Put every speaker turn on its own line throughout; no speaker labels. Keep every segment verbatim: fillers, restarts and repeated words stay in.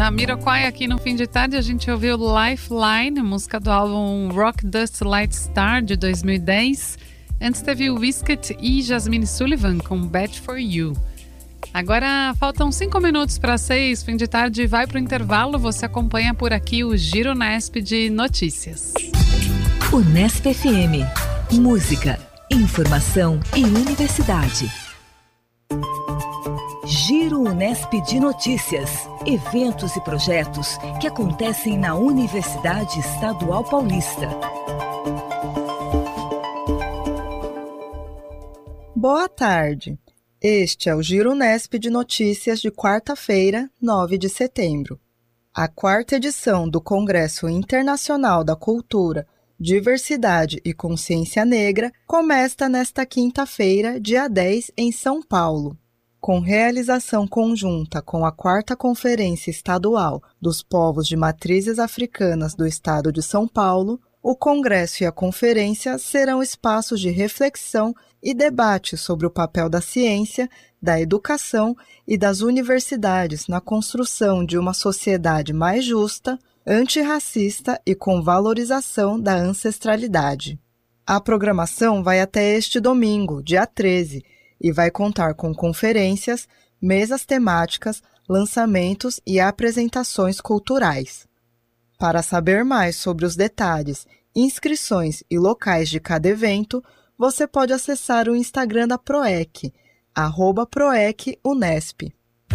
Jamiroquai aqui no fim de tarde. A gente ouviu Lifeline, música do álbum Rock Dust Light Star de dois mil e dez. Antes teve o Wizkid e Jasmine Sullivan com Bad For You. Agora faltam cinco minutos para seis, fim de tarde vai para o intervalo. Você acompanha por aqui o Giro Unesp de notícias.
Unesp F M. Música, informação e universidade. Giro Unesp de Notícias. Eventos e projetos que acontecem na Universidade Estadual Paulista.
Boa tarde. Este é o Giro Unesp de Notícias de quarta-feira, nove de setembro. A quarta edição do Congresso Internacional da Cultura, Diversidade e Consciência Negra começa nesta quinta-feira, dia dez, em São Paulo. Com realização conjunta com a quarta Conferência Estadual dos Povos de Matrizes Africanas do Estado de São Paulo, o Congresso e a Conferência serão espaços de reflexão e debate sobre o papel da ciência, da educação e das universidades na construção de uma sociedade mais justa, antirracista e com valorização da ancestralidade. A programação vai até este domingo, dia treze, e vai contar com conferências, mesas temáticas, lançamentos e apresentações culturais. Para saber mais sobre os detalhes, inscrições e locais de cada evento, você pode acessar o Instagram da Proec, arroba Proec Unesp.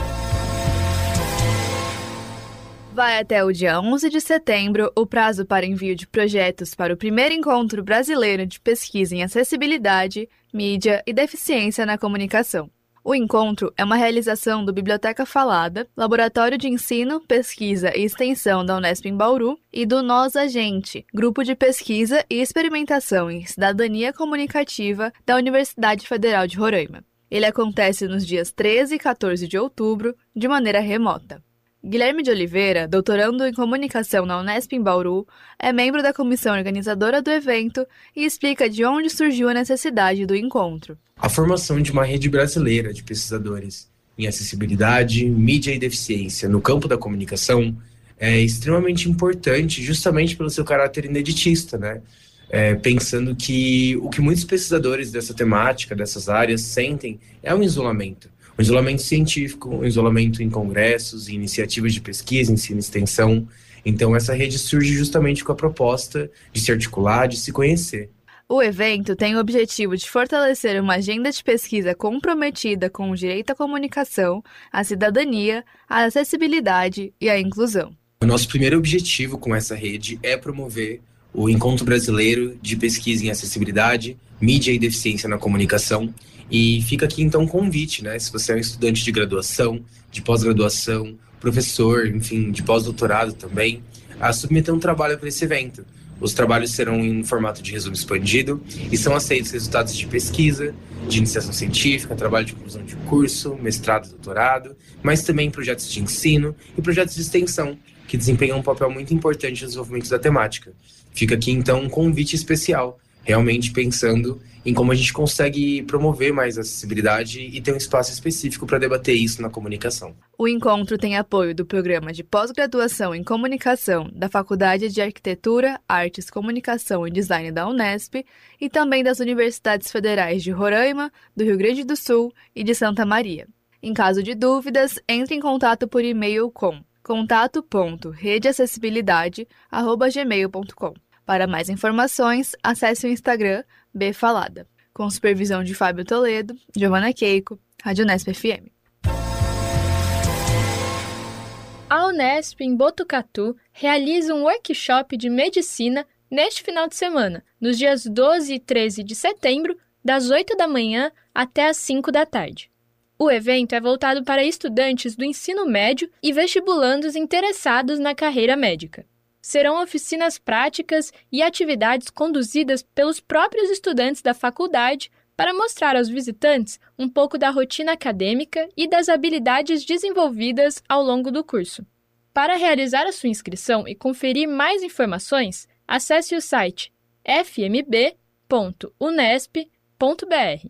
Vai até o dia onze de setembro o prazo para envio de projetos para o primeiro encontro brasileiro de pesquisa em acessibilidade, mídia e deficiência na comunicação. O encontro é uma realização do Biblioteca Falada, Laboratório de Ensino, Pesquisa e Extensão da Unesp em Bauru e do Nós a Gente, Grupo de Pesquisa e Experimentação em Cidadania Comunicativa da Universidade Federal de Roraima. Ele acontece nos dias treze e quatorze de outubro, de maneira remota. Guilherme de Oliveira, doutorando em comunicação na Unesp em Bauru, é membro da comissão organizadora do evento e explica de onde surgiu a necessidade do encontro.
A formação de uma rede brasileira de pesquisadores em acessibilidade, mídia e deficiência no campo da comunicação é extremamente importante justamente pelo seu caráter ineditista, né? É, pensando que o que muitos pesquisadores dessa temática, dessas áreas, sentem é um isolamento. Um isolamento científico, um isolamento em congressos, em iniciativas de pesquisa, ensino e extensão. Então, essa rede surge justamente com a proposta de se articular, de se conhecer.
O evento tem o objetivo de fortalecer uma agenda de pesquisa comprometida com o direito à comunicação, à cidadania, à acessibilidade e à inclusão.
O nosso primeiro objetivo com essa rede é promover o Encontro Brasileiro de Pesquisa em Acessibilidade, Mídia e Deficiência na Comunicação. E fica aqui então um convite, né? Se você é um estudante de graduação, de pós-graduação, professor, enfim, de pós-doutorado também, a submeter um trabalho para esse evento. Os trabalhos serão em formato de resumo expandido e são aceitos resultados de pesquisa, de iniciação científica, trabalho de conclusão de curso, mestrado, doutorado, mas também projetos de ensino e projetos de extensão, que desempenham um papel muito importante no desenvolvimento da temática. Fica aqui então um convite especial, realmente pensando em como a gente consegue promover mais a acessibilidade e ter um espaço específico para debater isso na comunicação.
O encontro tem apoio do Programa de Pós-Graduação em Comunicação da Faculdade de Arquitetura, Artes, Comunicação e Design da Unesp e também das Universidades Federais de Roraima, do Rio Grande do Sul e de Santa Maria. Em caso de dúvidas, entre em contato por e-mail com contato ponto redeacessibilidade arroba gmail ponto com. Para mais informações, acesse o Instagram bfalada. Com supervisão de Fábio Toledo, Giovana Keiko, Rádio Unesp F M.
A Unesp, em Botucatu, realiza um workshop de medicina neste final de semana, nos dias doze e treze de setembro, das oito da manhã até as cinco da tarde. O evento é voltado para estudantes do ensino médio e vestibulandos interessados na carreira médica. Serão oficinas práticas e atividades conduzidas pelos próprios estudantes da faculdade para mostrar aos visitantes um pouco da rotina acadêmica e das habilidades desenvolvidas ao longo do curso. Para realizar a sua inscrição e conferir mais informações, acesse o site f m b ponto unesp ponto b r.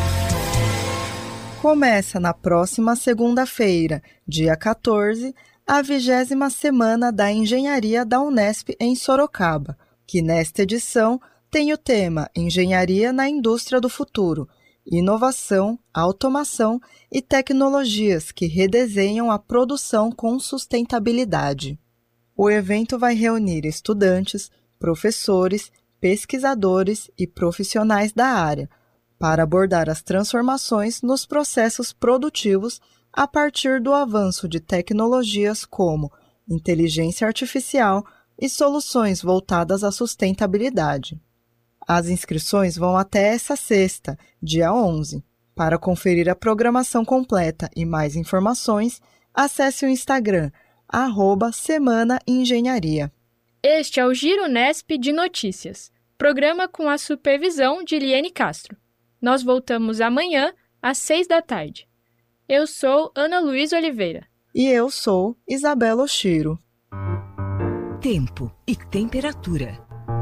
Começa na próxima segunda-feira, dia quatorze, a vigésima Semana da Engenharia da Unesp em Sorocaba, que nesta edição tem o tema Engenharia na Indústria do Futuro, inovação, automação e tecnologias que redesenham a produção com sustentabilidade. O evento vai reunir estudantes, professores, pesquisadores e profissionais da área para abordar as transformações nos processos produtivos a partir do avanço de tecnologias como inteligência artificial e soluções voltadas à sustentabilidade. As inscrições vão até essa sexta, dia onze. Para conferir a programação completa e mais informações, acesse o Instagram, arroba Semana Engenharia.
Este é o Giro Unesp de Notícias, programa com a supervisão de Liene Castro. Nós voltamos amanhã, às seis da tarde. Eu sou Ana Luísa Oliveira.
E eu sou Isabela Oshiro.
Tempo e temperatura.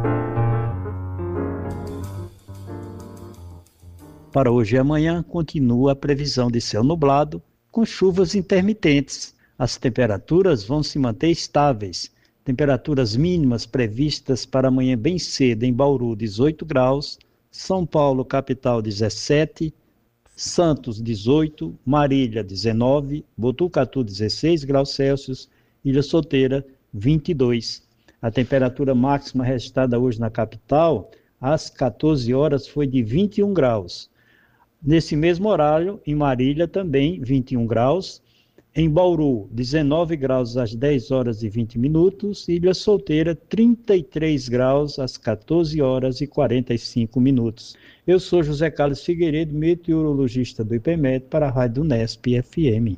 Para hoje e amanhã, continua a previsão de céu nublado, com chuvas intermitentes. As temperaturas vão se manter estáveis. Temperaturas mínimas previstas para amanhã bem cedo em Bauru, dezoito graus, São Paulo, capital, dezessete, Santos, dezoito, Marília, dezenove, Botucatu, dezesseis graus Celsius, Ilha Solteira, vinte e dois. A temperatura máxima registrada hoje na capital, às quatorze horas, foi de vinte e um graus. Nesse mesmo horário, em Marília, também vinte e um graus. Em Bauru, dezenove graus às dez horas e vinte minutos. Ilha Solteira, trinta e três graus às quatorze horas e quarenta e cinco minutos. Eu sou José Carlos Figueiredo, meteorologista do IPMET, para a Rádio Unesp F M.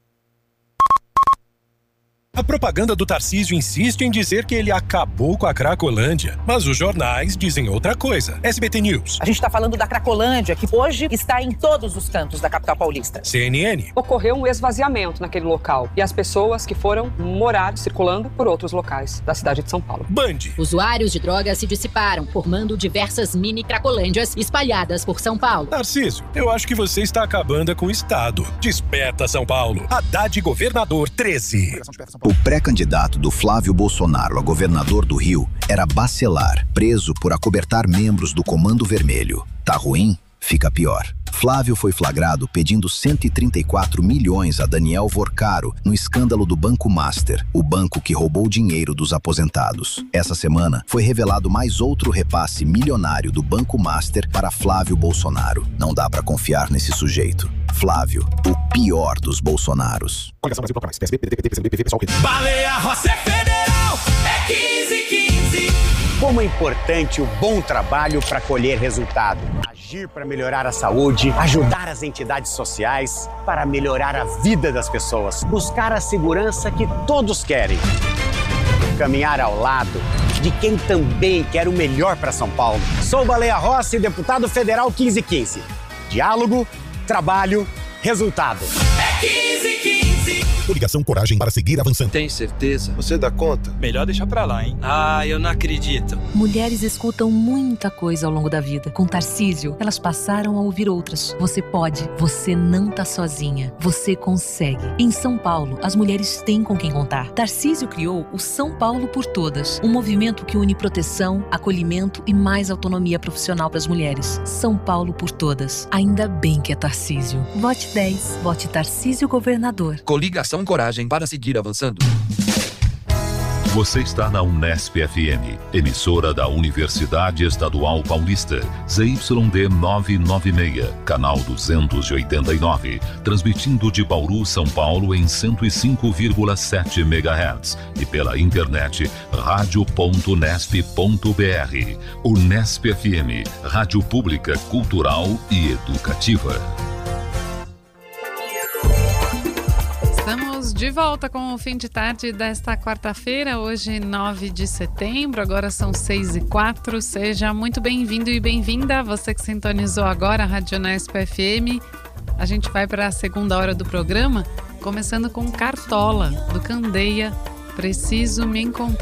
A propaganda do Tarcísio insiste em dizer que ele acabou com a Cracolândia, mas os jornais dizem outra coisa. S B T News.
A gente está falando da Cracolândia, que hoje está em todos os cantos da capital paulista.
C N N.
Ocorreu um esvaziamento naquele local e as pessoas que foram morar circulando por outros locais da cidade de São Paulo.
Band.
Usuários de drogas se dissiparam, formando diversas mini Cracolândias espalhadas por São Paulo.
Tarcísio, eu acho que você está acabando com o Estado. Desperta São Paulo. Haddad Governador treze.
O pré-candidato do Flávio Bolsonaro a governador do Rio era Bacelar, preso por acobertar membros do Comando Vermelho. Tá ruim? Fica pior. Flávio foi flagrado pedindo cento e trinta e quatro milhões a Daniel Vorcaro no escândalo do Banco Master, o banco que roubou dinheiro dos aposentados. Essa semana foi revelado mais outro repasse milionário do Banco Master para Flávio Bolsonaro. Não dá pra confiar nesse sujeito. Flávio, o pior dos Bolsonaros.
Baleia Rosé Federal é quinze quinze.
Como é importante o bom trabalho para colher resultado. Agir para melhorar a saúde, ajudar as entidades sociais, para melhorar a vida das pessoas. Buscar a segurança que todos querem. Caminhar ao lado de quem também quer o melhor para São Paulo. Sou Baleia Rossi, deputado federal quinze quinze. Diálogo, trabalho, resultado.
É quinze quinze.
Coligação Coragem para seguir avançando.
Tem certeza?
Você dá conta?
Melhor deixar pra lá, hein? Ah, eu não acredito.
Mulheres escutam muita coisa ao longo da vida. Com Tarcísio, elas passaram a ouvir outras. Você pode, você não tá sozinha. Você consegue. Em São Paulo, as mulheres têm com quem contar. Tarcísio criou o São Paulo por Todas, um movimento que une proteção, acolhimento e mais autonomia profissional para as mulheres. São Paulo por Todas. Ainda bem que é Tarcísio. Vote dez. Vote Tarcísio Governador.
Coligação Coragem para seguir avançando.
Você está na Unesp F M, emissora da Universidade Estadual Paulista, Z Y D novecentos e noventa e seis, canal duzentos e oitenta e nove, transmitindo de Bauru, São Paulo em cento e cinco vírgula sete megahertz e pela internet rádio ponto unesp ponto br. Unesp F M, rádio pública, cultural e educativa.
Estamos de volta com o fim de tarde desta quarta-feira, hoje nove de setembro, agora são seis e quatro. Seja muito bem-vindo e bem-vinda, você que sintonizou agora a Rádio Unesp F M. A gente vai para a segunda hora do programa, começando com Cartola, do Candeia, Preciso Me Encontrar.